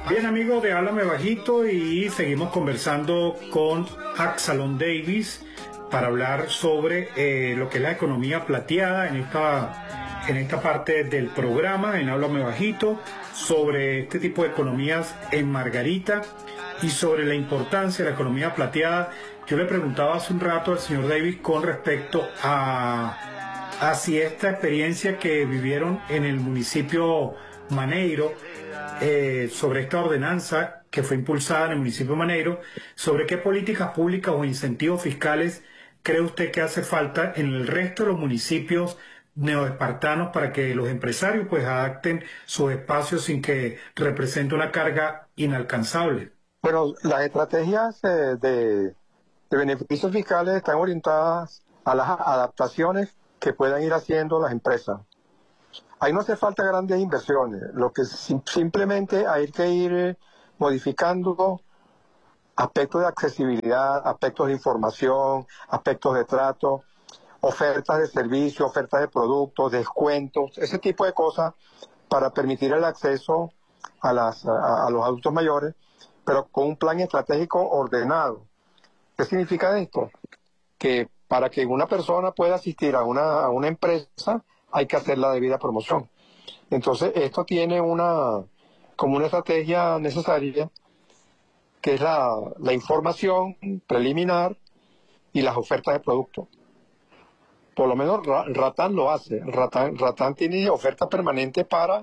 Bien, amigos de Háblame Bajito, y seguimos conversando con Absalom Davis para hablar sobre lo que es la economía plateada en esta parte del programa, en Háblame Bajito, sobre este tipo de economías en Margarita y sobre la importancia de la economía plateada. Yo le preguntaba hace un rato al señor Davis con respecto a si esta experiencia que vivieron en el municipio Maneiro, sobre esta ordenanza que fue impulsada en el municipio de Maneiro, sobre qué políticas públicas o incentivos fiscales cree usted que hace falta en el resto de los municipios neoespartanos para que los empresarios pues adapten sus espacios sin que represente una carga inalcanzable. Bueno, las estrategias de beneficios fiscales están orientadas a las adaptaciones que puedan ir haciendo las empresas. Ahí no hace falta grandes inversiones, lo que simplemente hay que ir modificando aspectos de accesibilidad, aspectos de información, aspectos de trato, ofertas de servicios, ofertas de productos, descuentos, ese tipo de cosas para permitir el acceso a los adultos mayores, pero con un plan estratégico ordenado. ¿Qué significa esto? Que para que una persona pueda asistir a una empresa hay que hacer la debida promoción. Entonces, esto tiene como una estrategia necesaria, que es la información preliminar y las ofertas de producto. Por lo menos Ratán lo hace. Ratán tiene ofertas permanentes para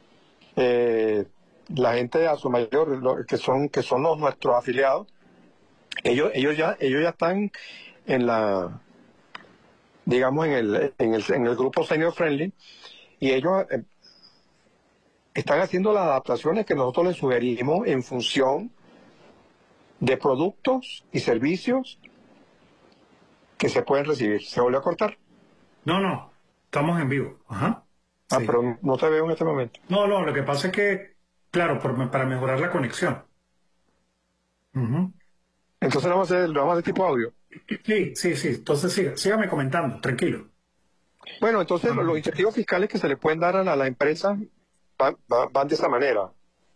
la gente a su mayor, que son nuestros afiliados. Ellos ya están en digamos, en el grupo Senior Friendly, y ellos están haciendo las adaptaciones que nosotros les sugerimos en función de productos y servicios que se pueden recibir. ¿Se volvió a cortar? No, estamos en vivo. Ajá. Sí. Pero no te veo en este momento. No, lo que pasa es que, claro, para mejorar la conexión. Entonces lo vamos a hacer tipo audio. Sí. Entonces sígame comentando, tranquilo. Bueno, entonces los incentivos fiscales que se le pueden dar a la empresa van de esa manera,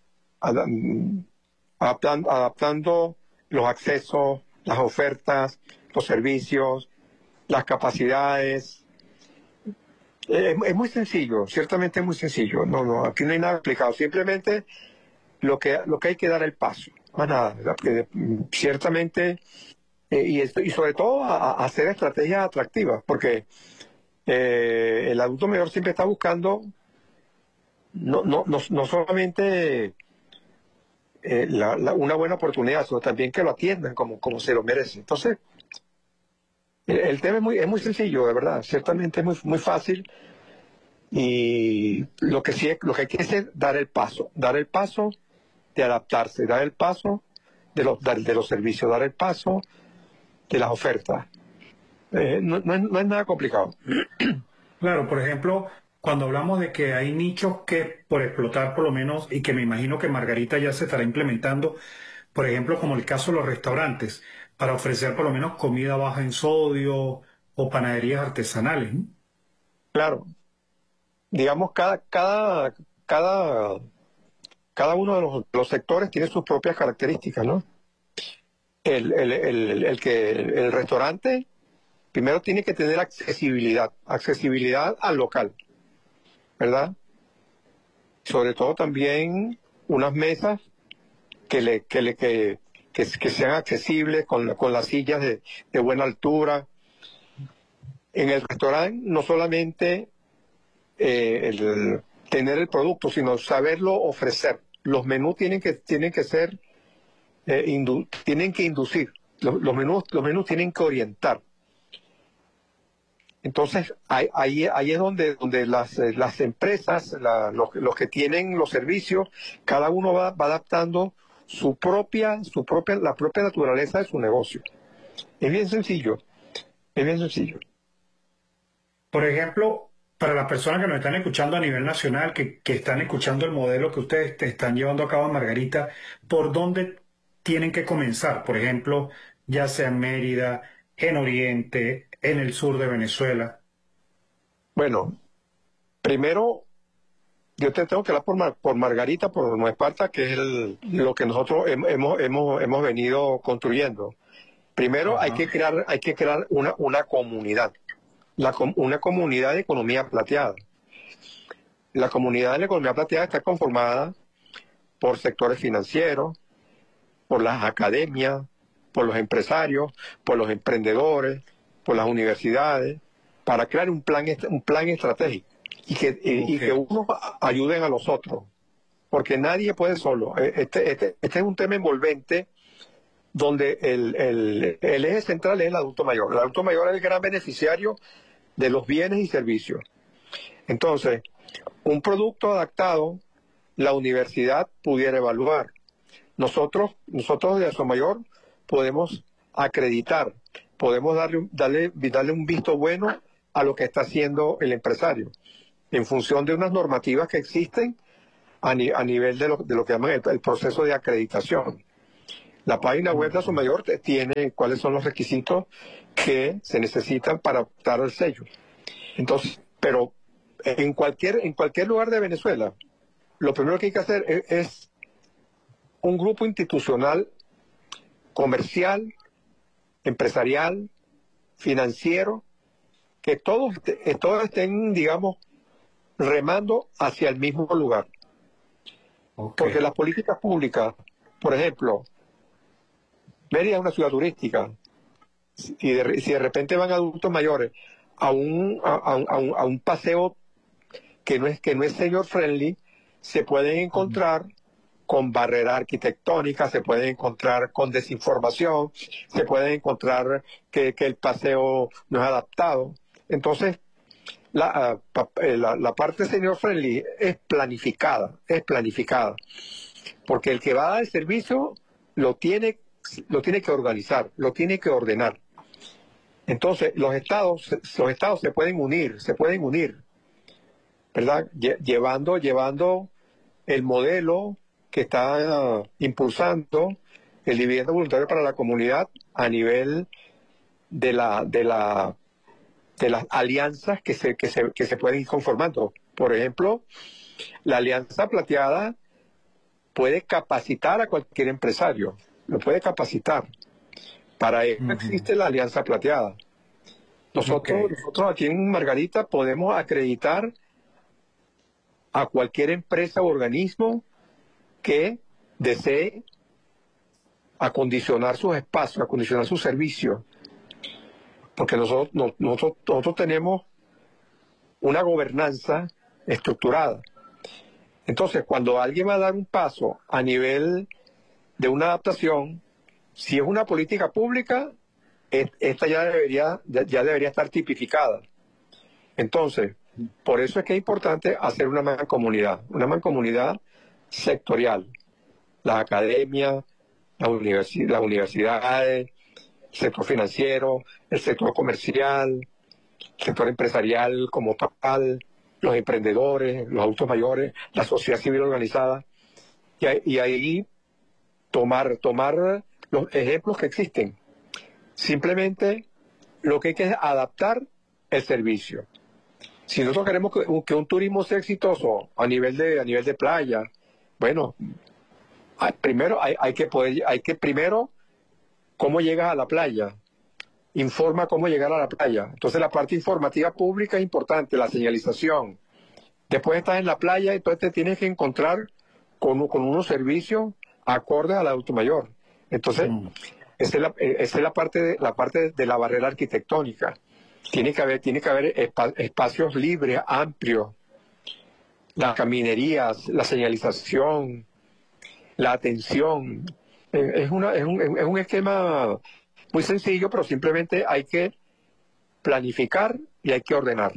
adaptando los accesos, las ofertas, los servicios, las capacidades. Es muy sencillo, ciertamente es muy sencillo. No, aquí no hay nada explicado. Simplemente lo que hay que dar el paso. Más nada. Ciertamente, y sobre todo a hacer estrategias atractivas, porque el adulto mayor siempre está buscando no solamente una buena oportunidad, sino también que lo atiendan como se lo merece. Entonces, el tema es muy sencillo, de verdad. Ciertamente es muy fácil, y lo que hay que hacer es dar el paso de adaptarse, dar el paso de los servicios, dar el paso de las ofertas. No es nada complicado. Claro, por ejemplo, cuando hablamos de que hay nichos que por explotar por lo menos, y que me imagino que Margarita ya se estará implementando, por ejemplo, como el caso de los restaurantes, para ofrecer por lo menos comida baja en sodio o panaderías artesanales, ¿no? Claro. Digamos, cada uno de los sectores tiene sus propias características, ¿no? El restaurante primero tiene que tener accesibilidad al local, ¿verdad? Sobre todo también unas mesas que sean accesibles, con las sillas de buena altura. En el restaurante no solamente tener el producto, sino saberlo ofrecer. Los menús tienen que ser, tienen que inducir. Los menús tienen que orientar. Entonces, ahí es donde las empresas, los que tienen los servicios, cada uno va adaptando la propia naturaleza de su negocio. Es bien sencillo. Por ejemplo, para las personas que nos están escuchando a nivel nacional, que están escuchando el modelo que ustedes te están llevando a cabo en Margarita, ¿por dónde tienen que comenzar? Por ejemplo, ya sea en Mérida, en Oriente, en el sur de Venezuela. Bueno, primero Yo te tengo que hablar por Margarita, por Nueva Esparta, que es lo que nosotros hemos venido construyendo. Primero Ajá. hay que crear una comunidad, una comunidad de economía plateada. La comunidad de la economía plateada está conformada por sectores financieros, por las academias, por los empresarios, por los emprendedores, por las universidades, para crear un plan estratégico y Ok. que unos ayuden a los otros, porque nadie puede solo. Este es un tema envolvente donde el eje central es el adulto mayor. El adulto mayor es el gran beneficiario de los bienes y servicios. Entonces, un producto adaptado, la universidad pudiera evaluar. Nosotros de Mayor podemos acreditar, podemos darle un visto bueno a lo que está haciendo el empresario, en función de unas normativas que existen a nivel de lo que llaman el proceso de acreditación. La página web de Mayor tiene cuáles son los requisitos que se necesitan para optar al sello. Entonces, pero en cualquier lugar de Venezuela, lo primero que hay que hacer es un grupo institucional, comercial, empresarial, financiero, que todos estén, digamos, remando hacia el mismo lugar. Ok. Porque las políticas públicas, por ejemplo, Mérida es una ciudad turística, si de repente van adultos mayores a un paseo que no es senior friendly, se pueden encontrar con barreras arquitectónicas, se pueden encontrar con desinformación, se pueden encontrar que el paseo no es adaptado. Entonces, la parte senior friendly es planificada, porque el que va a dar el servicio lo tiene que organizar, lo tiene que ordenar. Entonces, los estados se pueden unir, ¿verdad? Llevando el modelo que está impulsando el dividendo voluntario para la comunidad a nivel de las alianzas que se pueden ir conformando. Por ejemplo, la Alianza Plateada puede capacitar a cualquier empresario, lo puede capacitar. Para eso Ujú. existe la Alianza Plateada. Ok. Nosotros aquí en Margarita podemos acreditar a cualquier empresa o organismo que desee acondicionar sus espacios, acondicionar sus servicios, porque nosotros tenemos una gobernanza estructurada. Entonces, cuando alguien va a dar un paso a nivel de una adaptación, si es una política pública, esta ya debería estar tipificada. Entonces, por eso es que es importante hacer una mancomunidad sectorial. Las academias, las universidades, el sector financiero, el sector comercial, el sector empresarial como tal, los emprendedores, los adultos mayores, la sociedad civil organizada, y ahí tomar los ejemplos que existen. Simplemente lo que hay que es adaptar el servicio. Si nosotros queremos que un turismo sea exitoso a nivel de playa, bueno, primero hay que primero cómo llegas a la playa, informa cómo llegar a la playa. Entonces la parte informativa pública es importante, la señalización. Después estás en la playa, entonces te tienes que encontrar con unos servicios acordes al adulto mayor. Entonces, Mm. esa es la parte de la barrera arquitectónica. Tiene que haber espacios libres, amplios, las caminerías, la señalización, la atención. Es un esquema muy sencillo, pero simplemente hay que planificar y hay que ordenar.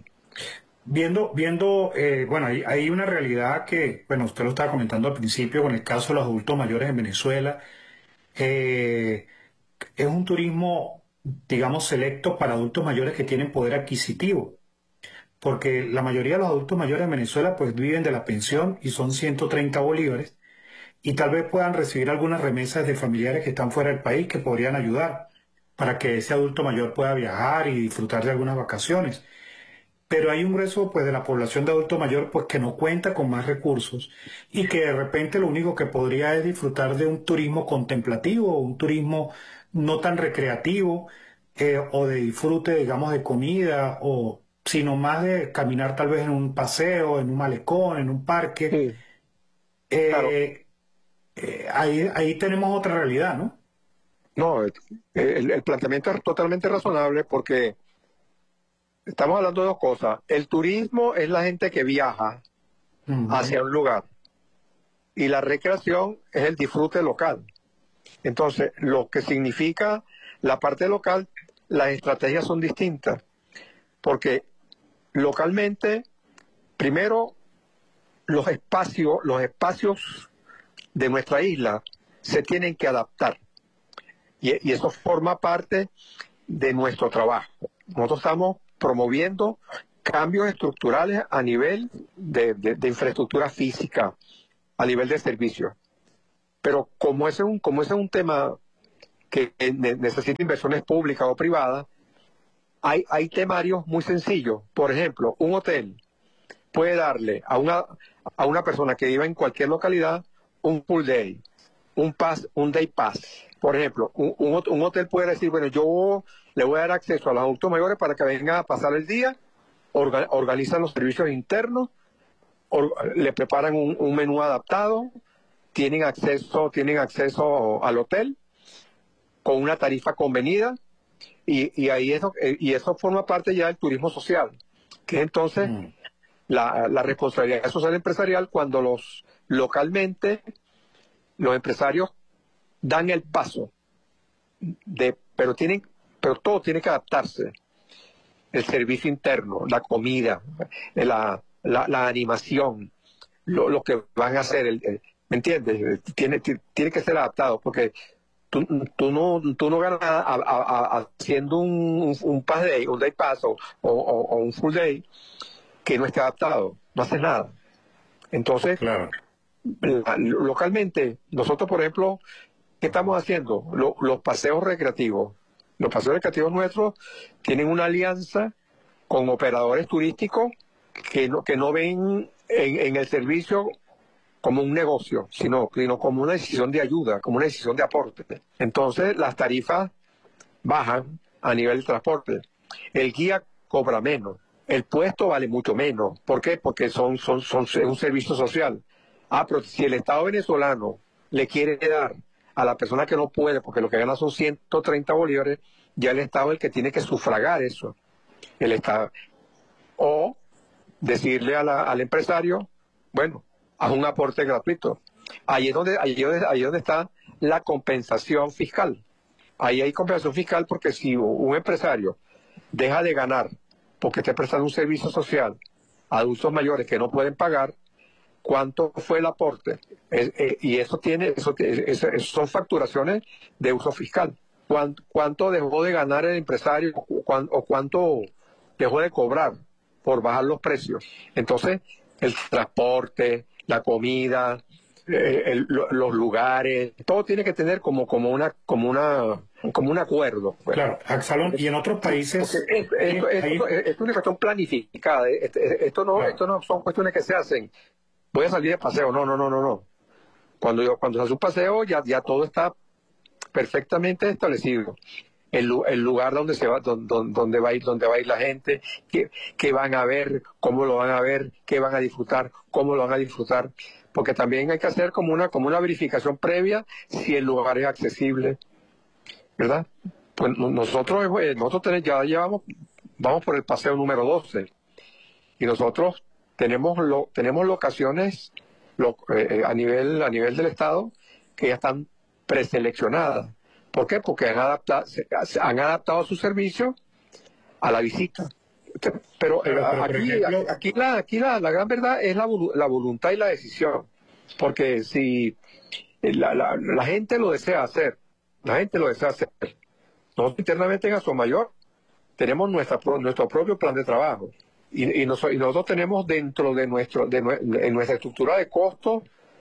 Bueno, hay una realidad que, bueno, usted lo estaba comentando al principio con el caso de los adultos mayores en Venezuela. Eh, es un turismo, digamos, selecto para adultos mayores que tienen poder adquisitivo, porque la mayoría de los adultos mayores en Venezuela pues viven de la pensión y son 130 bolívares y tal vez puedan recibir algunas remesas de familiares que están fuera del país que podrían ayudar para que ese adulto mayor pueda viajar y disfrutar de algunas vacaciones. pero hay un grueso pues de la población de adulto mayor pues que no cuenta con más recursos y que de repente lo único que podría es disfrutar de un turismo contemplativo, un turismo no tan recreativo o de disfrute, digamos, de comida o sino más de caminar tal vez en un paseo, en un malecón, en un parque. Sí, claro. Eh, ahí tenemos otra realidad, ¿no? No, el planteamiento es totalmente razonable porque estamos hablando de dos cosas. El turismo es la gente que viaja Ujú. hacia un lugar y la recreación es el disfrute local. Entonces, lo que significa la parte local, las estrategias son distintas, porque localmente, primero, los espacios de nuestra isla se tienen que adaptar y eso forma parte de nuestro trabajo. Nosotros estamos promoviendo cambios estructurales a nivel de infraestructura física, a nivel de servicios. Pero como ese es un tema que necesita inversiones públicas o privadas, hay temarios muy sencillos. Por ejemplo, un hotel puede darle a una persona que viva en cualquier localidad un full day, un day pass. Por ejemplo, un hotel puede decir, bueno, yo le voy a dar acceso a los adultos mayores para que vengan a pasar el día, organizan los servicios internos, le preparan un menú adaptado, tienen acceso al hotel con una tarifa convenida y eso forma parte ya del turismo social, que entonces Mm. la responsabilidad social empresarial cuando localmente los empresarios dan el paso pero todo tiene que adaptarse. El servicio interno, la comida, la animación, lo que van a hacer, ¿me entiendes? Tiene que ser adaptado, porque tú no ganas nada haciendo un pass day, un day pass o un full day que no esté adaptado, no haces nada. Entonces, Claro. localmente, nosotros, por ejemplo, ¿qué estamos haciendo? Los paseos recreativos. Los paseos recreativos nuestros tienen una alianza con operadores turísticos que no ven en el servicio como un negocio, sino como una decisión de ayuda, como una decisión de aporte. Entonces, las tarifas bajan a nivel de transporte. El guía cobra menos. El puesto vale mucho menos. ¿Por qué? Porque es un servicio social. Pero si el Estado venezolano le quiere dar a la persona que no puede, porque lo que gana son 130 bolívares, ya el Estado es el que tiene que sufragar eso. El Estado. O decirle al empresario, bueno, haz un aporte gratuito. Ahí es donde está la compensación fiscal. Ahí hay compensación fiscal porque si un empresario deja de ganar porque está prestando un servicio social a adultos mayores que no pueden pagar, ¿cuánto fue el aporte? Y eso son facturaciones de uso fiscal. ¿Cuánto dejó de ganar el empresario o cuánto dejó de cobrar por bajar los precios? Entonces, el transporte, la comida, los lugares, todo tiene que tener como un acuerdo. Pues. Claro, Axalón, y en otros Porque países, ahí, es una cuestión planificada. claro, Esto no son cuestiones que se hacen. Voy a salir de paseo. No. Cuando se hace un paseo, ya todo está perfectamente establecido. El lugar donde se va, donde va a ir la gente, qué van a ver, cómo lo van a ver, qué van a disfrutar, cómo lo van a disfrutar. Porque también hay que hacer como una verificación previa si el lugar es accesible, ¿verdad? Pues ya vamos por el paseo número 12 y nosotros tenemos locaciones a nivel del Estado que ya están preseleccionadas. ¿Por qué? Porque han adaptado su servicio a la visita. Pero claro, pero por ejemplo, la gran verdad es la voluntad y la decisión. Porque si la gente lo desea hacer, la gente lo desea hacer. Nosotros internamente en Mayor tenemos nuestro propio plan de trabajo y nosotros tenemos dentro de en nuestra estructura de costos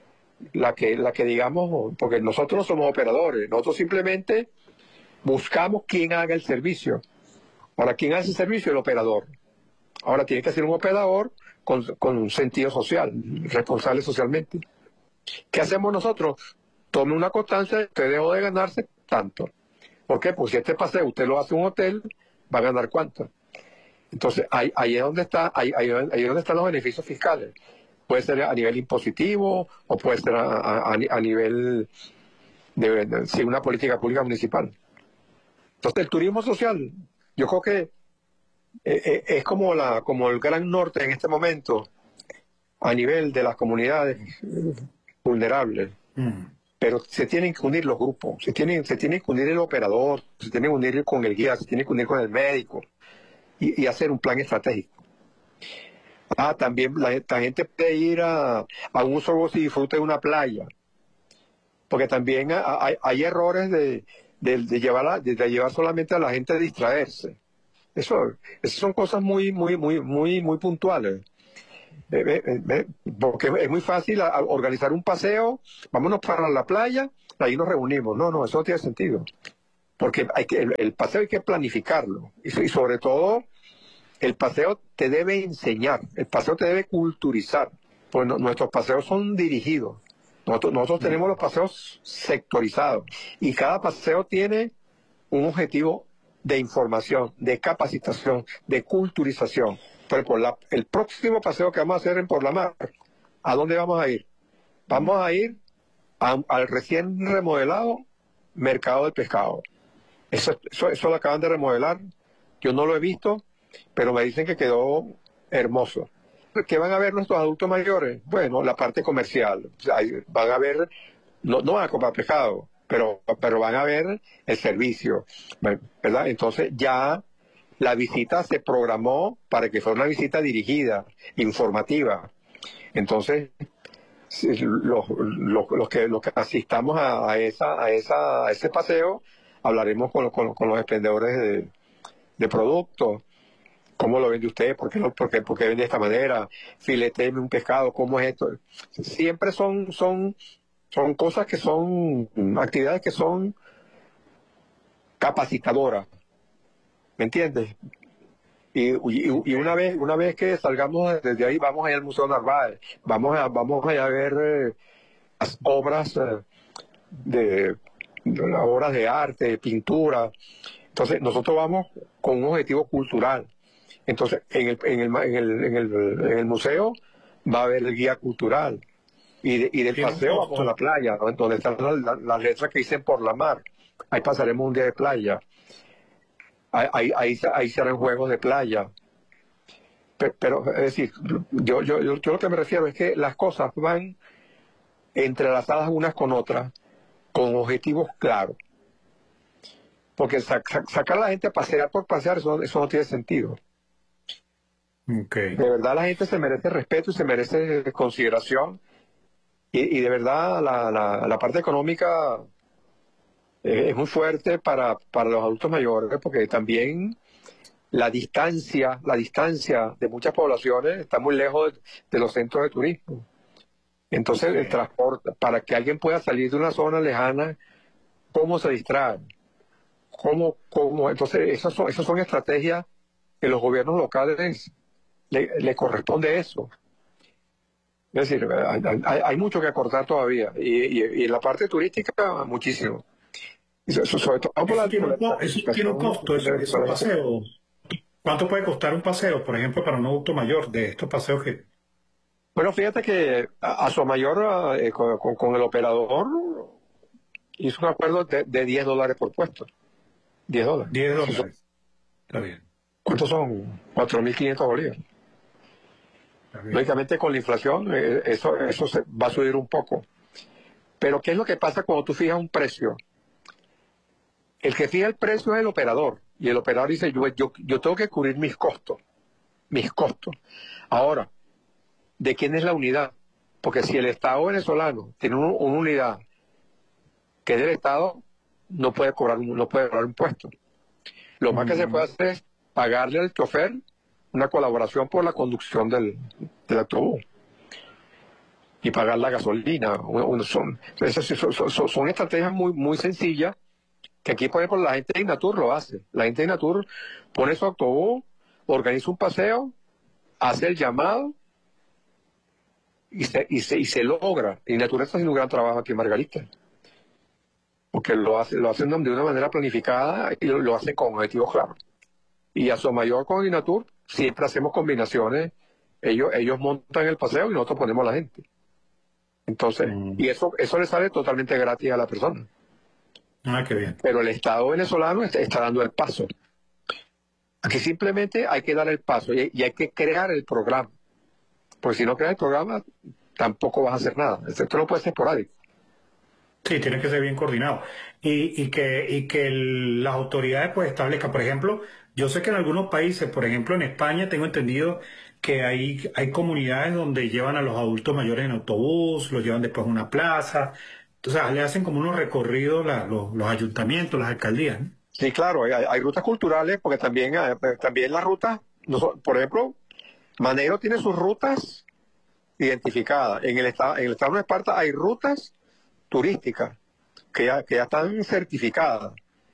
la que digamos, porque nosotros no somos operadores, nosotros simplemente buscamos quién haga el servicio. Ahora, ¿quién hace el servicio? El operador. Ahora tiene que ser un operador con un sentido social, responsable socialmente. ¿Qué hacemos nosotros? Tome una constancia, usted dejó de ganarse tanto. ¿Por qué? Pues si este paseo usted lo hace en un hotel, va a ganar cuánto. Entonces, ahí es donde ahí es donde están los beneficios fiscales. Puede ser a nivel impositivo o puede ser a nivel de una política pública municipal. Entonces, el turismo social, yo creo que es como el gran norte en este momento a nivel de las comunidades vulnerables. Pero se tienen que unir los grupos, se tiene que unir el operador, se tiene que unir con el guía, se tiene que unir con el médico y hacer un plan estratégico. También la gente puede ir a un solo y disfrute de una playa, porque también hay errores de llevar solamente a la gente a distraerse. Esas son cosas muy puntuales. Porque es muy fácil organizar un paseo, vámonos para la playa, ahí nos reunimos. No, eso no tiene sentido. Porque el paseo hay que planificarlo. Y sobre todo, el paseo te debe enseñar, el paseo te debe culturizar. Pues nuestros paseos son dirigidos. Nosotros tenemos los paseos sectorizados. Y cada paseo tiene un objetivo de información, de capacitación, de culturización. Por ejemplo, el próximo paseo que vamos a hacer en Por la Mar, ¿a dónde vamos a ir? Vamos a ir al recién remodelado Mercado del Pescado. Eso lo acaban de remodelar. Yo no lo he visto, pero me dicen que quedó hermoso. ¿Qué van a ver nuestros adultos mayores? Bueno, la parte comercial. O sea, van a ver, no van a comprar pescado, pero van a ver el servicio, ¿verdad? Entonces ya la visita se programó para que fuera una visita dirigida, informativa. Entonces, los que asistamos a ese paseo, hablaremos con los expendedores de productos. ¿Cómo lo vende usted? ¿Por qué vende de esta manera? Fileteme un pescado, ¿cómo es esto? Siempre son cosas que son, actividades que son capacitadoras. ¿Me entiendes? Y una vez que salgamos desde ahí, vamos a ir al Museo Narváez, vamos a ir a ver las obras las obras de arte, de pintura. Entonces, nosotros vamos con un objetivo cultural. Entonces, en el museo va a haber el guía cultural. Y del paseo vamos a la playa, ¿no? Donde están las letras que dicen Por la Mar. Ahí pasaremos un día de playa. Ahí se harán juegos de playa. Pero es decir, yo lo que me refiero es que las cosas van entrelazadas unas con otras, con objetivos claros. Porque sacar a la gente a pasear por pasear, eso no tiene sentido. Okay. De verdad la gente se merece respeto y se merece consideración. Y de verdad la parte económica es muy fuerte para los adultos mayores, porque también la distancia de muchas poblaciones está muy lejos de los centros de turismo. Entonces el transporte, para que alguien pueda salir de una zona lejana, ¿cómo se distrae? ¿Cómo? Entonces esas son estrategias que los gobiernos locales le corresponde eso. Es decir, hay mucho que acortar todavía y en la parte turística muchísimo. Sobre todo eso tiene un costo, esos paseos. ¿Cuánto puede costar un paseo, por ejemplo, para un adulto mayor de estos paseos que... Bueno, fíjate que a su mayor con el operador hizo un acuerdo de $10 por puesto. $10. $10. Está bien. ¿Cuántos son? 4.500 bolívares. Lógicamente con la inflación eso se va a subir un poco. Pero ¿qué es lo que pasa cuando tú fijas un precio? El que fija el precio es el operador. Y el operador dice, yo tengo que cubrir mis costos. Ahora, ¿de quién es la unidad? Porque si el Estado venezolano tiene una unidad que es del Estado, no puede cobrar impuestos. Lo más que se puede hacer es pagarle al chofer una colaboración por la conducción del autobús y pagar la gasolina. Son estrategias muy sencillas que aquí, por ejemplo, la gente de Inatur lo hace. La gente de Inatur pone su autobús, organiza un paseo hace el llamado y se logra. Y Inatur está haciendo un gran trabajo aquí en Margarita, porque lo hacen de una manera planificada y lo hacen con objetivos claros. Y a Somayor con Inatur siempre hacemos combinaciones. Ellos montan el paseo y nosotros ponemos a la gente. Entonces, y eso le sale totalmente gratis a la persona. Ah, qué bien. Pero el Estado venezolano está dando el paso. Aquí simplemente hay que dar el paso y hay que crear el programa. Porque si no creas el programa, tampoco vas a hacer nada. Esto no puede ser esporádico. Sí, tiene que ser bien coordinado. Y que las autoridades pues establezcan, por ejemplo, yo sé que en algunos países, por ejemplo en España, tengo entendido que hay comunidades donde llevan a los adultos mayores en autobús, los llevan después a una plaza, o sea, le hacen como unos recorridos los ayuntamientos, las alcaldías, ¿no? Sí, claro, hay rutas culturales, porque también las rutas, por ejemplo, Maneiro tiene sus rutas identificadas. En el estado de Esparta hay rutas turísticas que ya están certificadas.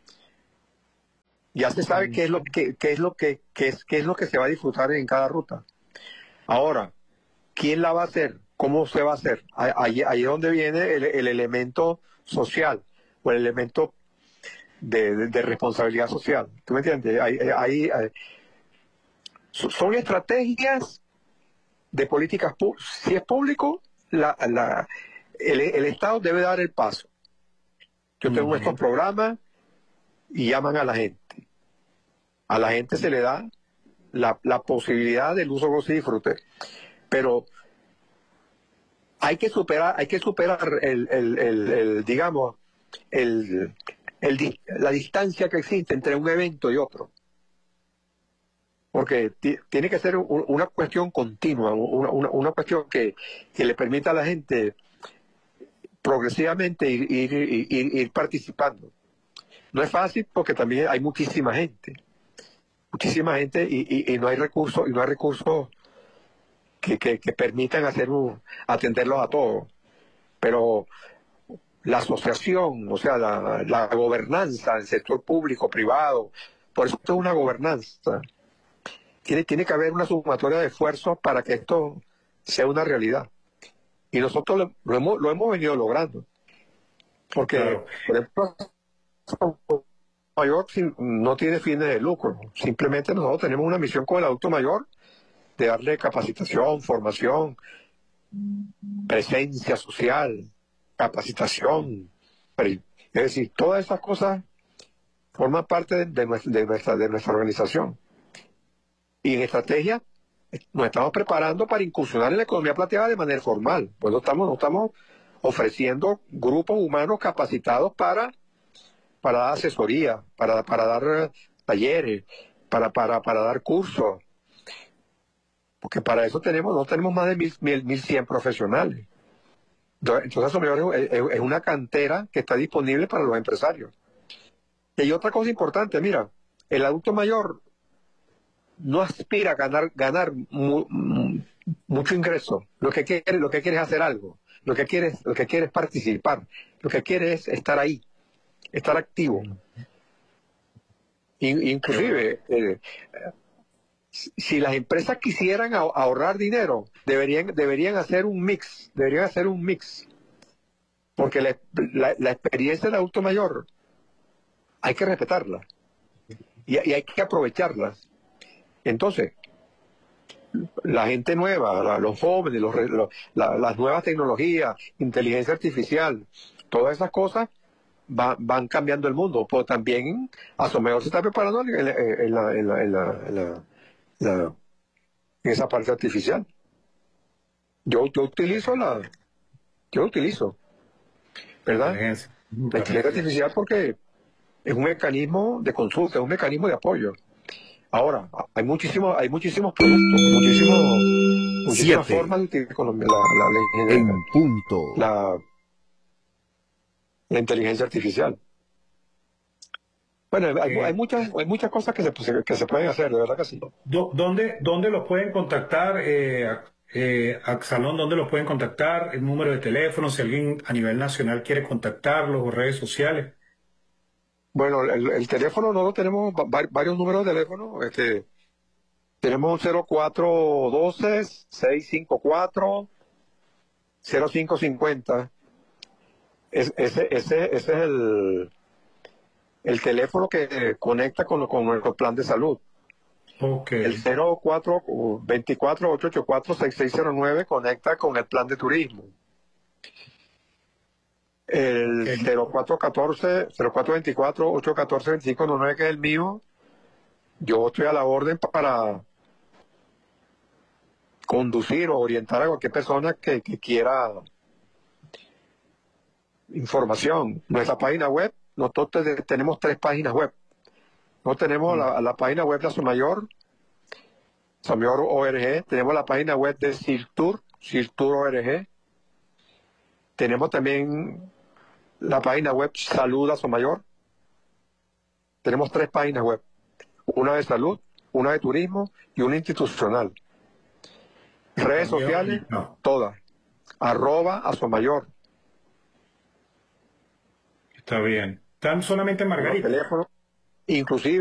Ya se sabe qué es lo que se va a disfrutar en cada ruta. Ahora, ¿quién la va a hacer? ¿Cómo se va a hacer? Ahí es donde viene el elemento social o el elemento de responsabilidad social. ¿Tú me entiendes? Son estrategias de políticas públicas. Si es público, el Estado debe dar el paso. Yo tengo estos programas y llaman a la gente. A la gente se le da la posibilidad del uso, goce y disfrute. Pero hay que superar digamos, la distancia que existe entre un evento y otro. Porque tiene que ser una cuestión continua, una cuestión que le permita a la gente progresivamente ir participando. No es fácil porque también hay muchísima gente y no hay recursos que permitan atenderlos a todos. Pero la asociación, o sea, la gobernanza del sector público, privado, por eso esto es una gobernanza. Tiene que haber una sumatoria de esfuerzos para que esto sea una realidad. Y nosotros lo hemos venido logrando. Porque, Claro. por ejemplo, mayor no tiene fines de lucro. Simplemente nosotros tenemos una misión con el adulto mayor de darle capacitación, formación, presencia social, capacitación. Es decir, todas esas cosas forman parte de nuestra organización. Y en estrategia nos estamos preparando para incursionar en la economía plateada de manera formal. Pues no estamos ofreciendo grupos humanos capacitados para dar asesoría, para dar talleres, para dar cursos. Porque para eso no tenemos más de 1.100 profesionales. Entonces eso mejor es una cantera que está disponible para los empresarios. Y hay otra cosa importante, mira, el adulto mayor no aspira a ganar mucho ingreso. Lo que quiere es hacer algo. Lo que quiere es participar. Lo que quiere es estar ahí, estar activo. Inclusive, si las empresas quisieran ahorrar dinero, deberían hacer un mix. Porque la experiencia del adulto mayor hay que respetarla y hay que aprovecharla. Entonces, la gente nueva, los jóvenes, las nuevas tecnologías, inteligencia artificial, todas esas cosas van cambiando el mundo. Pero también Asomeo se está preparando en esa parte artificial. Yo utilizo, ¿verdad? La inteligencia artificial porque es un mecanismo de consulta, es un mecanismo de apoyo. Ahora, hay muchísimos productos, muchísimas formas de utilizar la inteligencia artificial. Bueno, hay muchas cosas que se pueden hacer, de verdad que sí. ¿Dónde los pueden contactar, Axalón? ¿Dónde los pueden contactar? El número de teléfono, si alguien a nivel nacional quiere contactarlos, o redes sociales. Bueno, el teléfono, nosotros tenemos varios números de teléfono. Tenemos un 0412-654-0550. Ese es el teléfono que conecta con nuestro plan de salud. Ok. El 0424-884-6609 conecta con el plan de turismo. El 0414-0424-814-2599, que es el mío, yo estoy a la orden para conducir o orientar a cualquier persona que quiera información. Nuestra página web, nosotros tenemos 3 páginas web. Nosotros tenemos la página web de Somayor ORG, tenemos la página web de Siltur ORG, tenemos también la página web Salud Somayor. Tenemos 3 páginas web, una de salud, una de turismo y una institucional. Redes sociales, todas, @Asomayor. Está bien. ¿Están solamente en Margarita? Inclusive